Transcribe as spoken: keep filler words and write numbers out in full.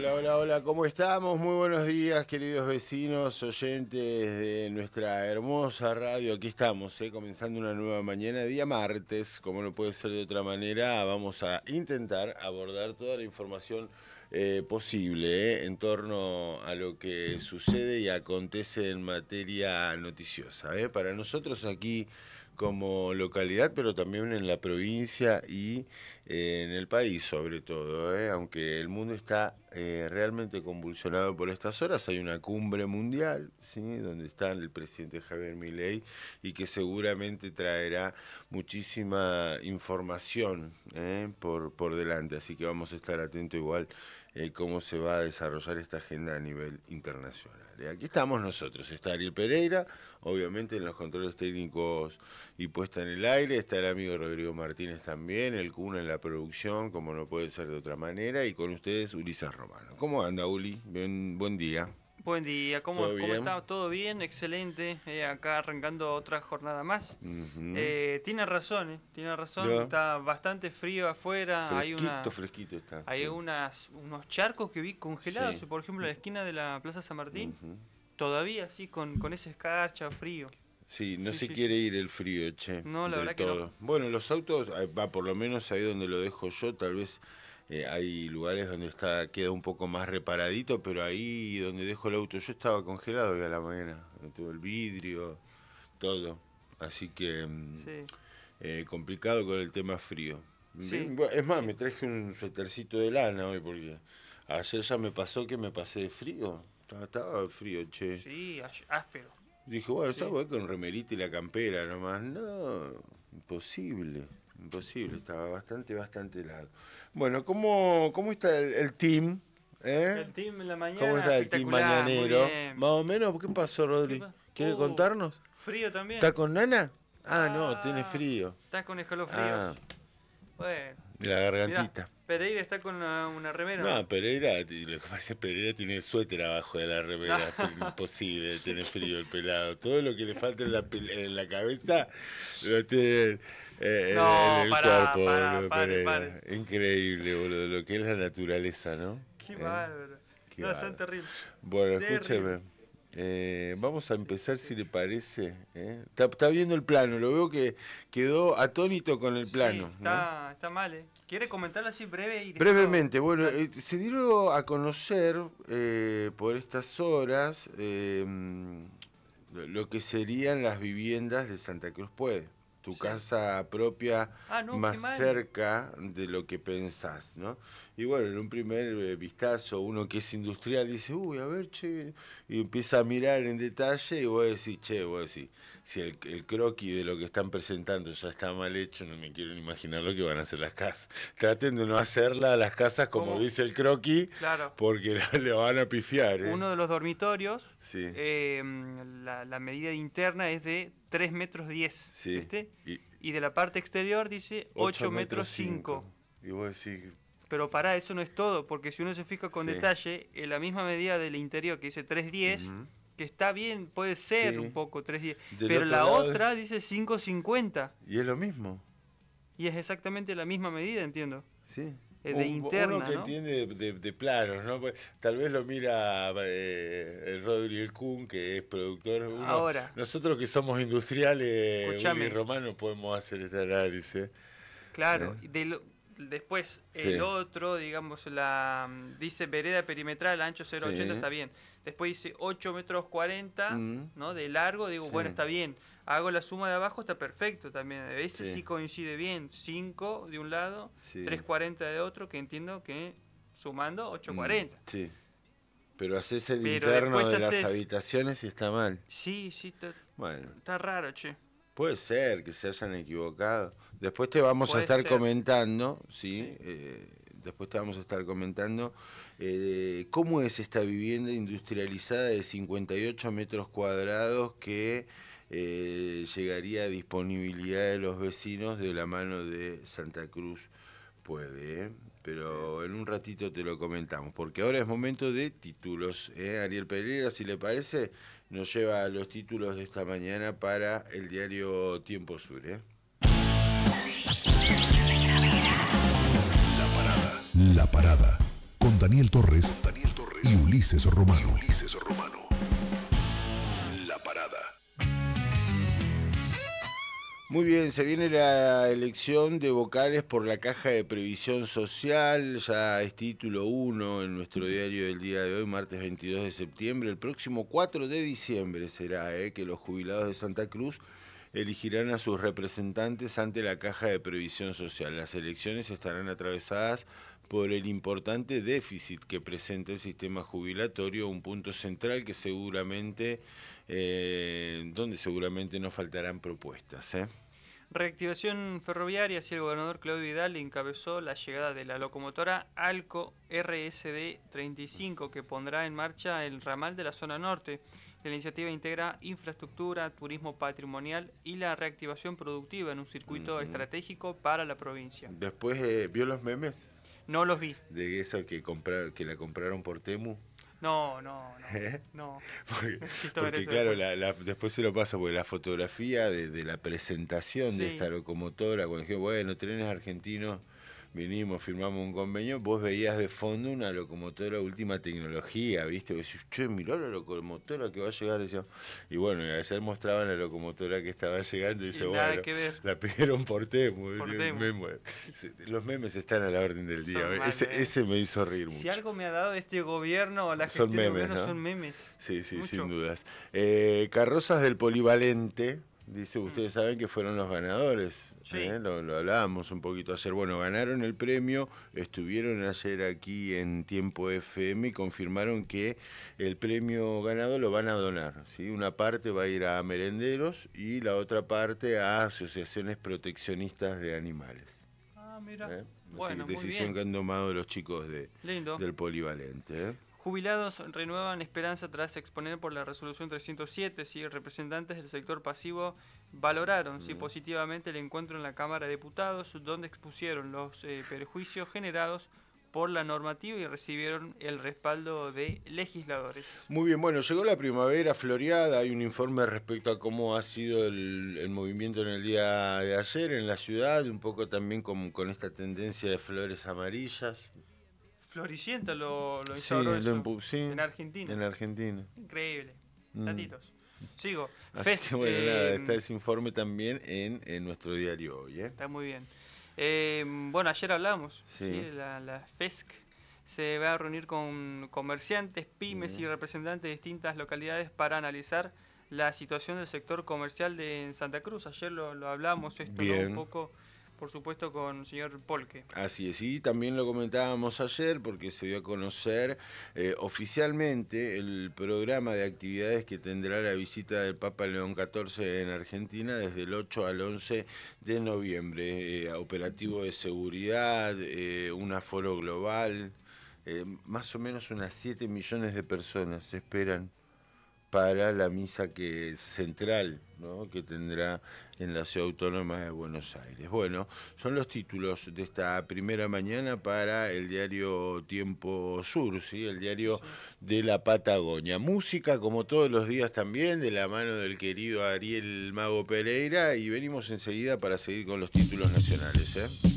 Hola, hola, hola, ¿cómo estamos? Muy buenos días, queridos vecinos, oyentes de nuestra hermosa radio. Aquí estamos, ¿eh? Comenzando una nueva mañana, día martes, como no puede ser de otra manera. Vamos a intentar abordar toda la información eh, posible ¿eh? en torno a lo que sucede y acontece en materia noticiosa. ¿eh? Para nosotros aquí como localidad, pero también en la provincia y eh, en el país sobre todo, ¿eh? Aunque el mundo está eh, realmente convulsionado por estas horas, hay una cumbre mundial, ¿sí? Donde está el presidente Javier Milei y que seguramente traerá muchísima información ¿eh? por, por delante, así que vamos a estar atentos igual eh, cómo se va a desarrollar esta agenda a nivel internacional. ¿eh? Aquí estamos nosotros, está Ariel Pereira, obviamente en los controles técnicos y puesta en el aire, está el amigo Rodrigo Martínez también, el Cuna en la producción, como no puede ser de otra manera, y con ustedes Ulises Romano. ¿Cómo anda, Uli? Bien, buen día. Buen día, ¿cómo, ¿Todo ¿cómo bien? está? ¿Todo bien? Excelente. Eh, acá arrancando otra jornada más. Uh-huh. Eh, tiene razón, eh, tiene razón. ¿No? Está bastante frío afuera. Fresquito, hay una, fresquito está. hay sí. unas, unos charcos que vi congelados. Sí. Por ejemplo, en la esquina de la Plaza San Martín. Uh-huh. Todavía así, con, con esa escarcha, frío. Sí, no Sí, se sí, quiere sí. ir el frío, che. No, la del verdad que todo. no. Bueno, los autos, va por lo menos ahí donde lo dejo yo, tal vez eh, hay lugares donde está queda un poco más reparadito, pero ahí donde dejo el auto yo estaba congelado hoy a la mañana. Todo el vidrio, todo. Así que Sí. eh, complicado con el tema frío. Sí. Es más, Sí. me traje un suétercito de lana hoy porque ayer ya me pasó que me pasé de frío. Estaba, estaba frío, che. Sí, áspero. Dije, bueno, Sí. ¿sabes? Voy con remerita y la campera nomás. No, imposible, imposible. Estaba bastante, bastante helado. Bueno, ¿cómo, cómo está el, el team? ¿Eh? El team en la mañana. ¿Cómo está el team mañanero? Muy bien. Más o menos, ¿qué pasó, Rodri? ¿Qué pa- ¿Quiere Uh, contarnos? Frío también. ¿Está con Nana? Ah, Ah, no, tiene frío. Está con escalofríos. Ah, bueno. de la gargantita. Mirá, Pereira está con una, una remera. No, Pereira, lo que pasa es que Pereira tiene el suéter abajo de la remera, es imposible de tener frío el pelado. Todo lo que le falta en la, en la cabeza lo tiene eh, No, en el pará, cuerpo, pará, boludo, pare, Pereira. pare. Increíble, boludo, lo que es la naturaleza, ¿no? Qué ¿Eh? bárbaro. Qué No, bárbaro. son terribles. Bueno, Terrible. escúcheme. Eh, vamos a empezar, si le parece. ¿eh? Está, está viendo el plano, lo veo que quedó atónito con el plano. Sí, está, ¿no? está mal, ¿eh? ¿Quiere comentarlo así breve? Y Brevemente, bueno, Dale. eh, se dio a conocer eh, por estas horas eh, lo que serían las viviendas de Santa Cruz Puede. Tu Sí. casa propia Ah, no, más qué mal. cerca de lo que pensás, ¿no? Y bueno, en un primer eh, vistazo, uno que es industrial dice, uy, a ver, che, y empieza a mirar en detalle y vos decís, che, vos decís, si el, el croquis de lo que están presentando ya está mal hecho, no me quiero ni imaginar lo que van a hacer las casas. Traten de no hacerlas las casas como ¿Cómo? dice el croquis, Claro. porque le van a pifiar, ¿eh? Uno de los dormitorios, Sí. eh, la, la medida interna es de tres metros diez, Sí. ¿viste? Y, Y de la parte exterior dice ocho metros cinco. Y vos decís, Pero pará, eso no es todo, porque si uno se fija con Sí. detalle, en la misma medida del interior que dice tres diez, Ujú. que está bien, puede ser Sí. un poco tres diez, Del pero otro la lado otra dice cinco cincuenta, y es lo mismo, y es exactamente la misma medida, entiendo. sí. Es de Un- interna, uno que ¿no? entiende de, de- de planos, ¿no? Pues, tal vez lo mira eh, el Rodri el Kun, que es productor. Uno- Ahora. Nosotros que somos industriales, Escuchame. Uli y Romano, podemos hacer este análisis. Claro, ¿Eh? de lo- después Sí. el otro, digamos, la dice vereda perimetral, ancho cero ochenta, Sí. está bien. Después dice ocho metros cuarenta, Mm. ¿no? De largo, digo, Sí. bueno, está bien. Hago la suma de abajo, está perfecto también. Ese Sí. sí, coincide bien. cinco de un lado, Sí. tres cuarenta de otro, que entiendo que sumando ocho cuarenta. Mm, sí. Pero haces el Pero interno después de las haces- habitaciones y está mal. Sí, sí, está, Bueno. está raro, che. Puede ser que se hayan equivocado. Después te vamos Puede a estar ser. comentando, ¿sí? Sí. Eh, después te vamos a estar comentando eh, cómo es esta vivienda industrializada de cincuenta y ocho metros cuadrados que eh, llegaría a disponibilidad de los vecinos de la mano de Santa Cruz Puede, ¿eh? Pero en un ratito te lo comentamos, porque ahora es momento de títulos. ¿eh? Ariel Pereira, si le parece, nos lleva a los títulos de esta mañana para el diario Tiempo Sur. ¿eh? La parada. La parada. con Daniel Torres, Daniel Torres y Ulises Romano. Ulises Romano. La Parada. Muy bien, se viene la elección de vocales por la Caja de Previsión Social, ya es título uno en nuestro diario del día de hoy, martes veintidós de septiembre. El próximo cuatro de diciembre será eh, que los jubilados de Santa Cruz elegirán a sus representantes ante la Caja de Previsión Social. Las elecciones estarán atravesadas por el importante déficit que presenta el sistema jubilatorio, un punto central que seguramente, eh, donde seguramente no faltarán propuestas, ¿eh? Reactivación ferroviaria, si el gobernador Claudio Vidal encabezó la llegada de la locomotora Alco R S D treinta y cinco que pondrá en marcha el ramal de la zona norte. La iniciativa integra infraestructura, turismo patrimonial y la reactivación productiva en un circuito uh-huh. estratégico para la provincia. Después, eh, ¿vio los memes? No los vi. De eso que comprar, que la compraron por Temu. No, no, no. ¿Eh? no. Porque, porque claro, la, la, después se lo pasa, porque la fotografía de, de la presentación sí. de esta locomotora, cuando dije, bueno, trenes argentinos, vinimos, firmamos un convenio, vos veías de fondo una locomotora última tecnología, ¿viste? Vos decís, che, mirá la locomotora que va a llegar. Decía, y bueno, y ayer mostraban la locomotora que estaba llegando y dice, y bueno, la pidieron por Temu. Por Temu. Memo. Los memes están a la orden del día. Son ese, mal, ese me hizo reír mucho. Si algo me ha dado este gobierno o la gestión son memes, del gobierno ¿no? son memes. Sí, sí, mucho. Sin dudas. Eh, carrozas del polivalente. Dice, ustedes saben que fueron los ganadores, sí. ¿eh? lo, lo hablábamos un poquito ayer. Bueno, ganaron el premio, estuvieron ayer aquí en Tiempo F M y confirmaron que el premio ganado lo van a donar, ¿sí? Una parte va a ir a merenderos y la otra parte a asociaciones proteccionistas de animales. Ah, mira. ¿Eh? Bueno, Así que decisión muy bien. que han tomado los chicos de, Lindo. del polivalente, ¿eh? Jubilados renuevan esperanza tras exponer por la resolución trescientos siete. ¿Sí? Representantes del sector pasivo valoraron ¿sí? positivamente el encuentro en la Cámara de Diputados, donde expusieron los eh, perjuicios generados por la normativa y recibieron el respaldo de legisladores. Muy bien, bueno, llegó la primavera floreada, hay un informe respecto a cómo ha sido el, el movimiento en el día de ayer en la ciudad, un poco también con, con esta tendencia de flores amarillas. Floricienta lo, lo sí, lo sí, en Argentina. En Argentina. Increíble. Mm. Tatitos. Sigo. Así Fest, que bueno, eh, nada, está ese informe también en, en nuestro diario hoy. ¿eh? Está muy bien. Eh, bueno, ayer hablamos. Sí. ¿sí? La, la F E S C se va a reunir con comerciantes, pymes mm. y representantes de distintas localidades para analizar la situación del sector comercial de Santa Cruz. Ayer lo, lo hablamos esto ¿no? un poco... Por supuesto con el señor Polque. Así es, y también lo comentábamos ayer porque se dio a conocer eh, oficialmente el programa de actividades que tendrá la visita del Papa León catorce en Argentina desde el ocho al once de noviembre. Eh, operativo de seguridad, eh, un aforo global, eh, más o menos unas siete millones de personas se esperan para la misa que es central, ¿no? que tendrá en la Ciudad Autónoma de Buenos Aires. Bueno, son los títulos de esta primera mañana para el diario Tiempo Sur, ¿sí? El diario sí. de la Patagonia. Música, como todos los días también, de la mano del querido Ariel Mago Pereira, y venimos enseguida para seguir con los títulos nacionales, ¿eh?